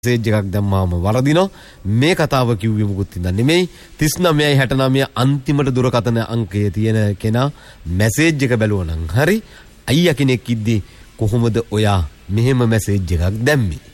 Message එකක් දැම්මාම වරදිනවා. මේ කතාව කිව්වේ මුකුත් ඉඳන් නෙමෙයි. 3969 අන්තිමට දුරකථන අංකයේ තියෙන කෙනා මැසේජ් එක බැලුවා නම් හරි. අයියා කෙනෙක් ඉද්දි කොහොමද ඔයා මෙහෙම මැසේජ් එකක් දැම්මේ?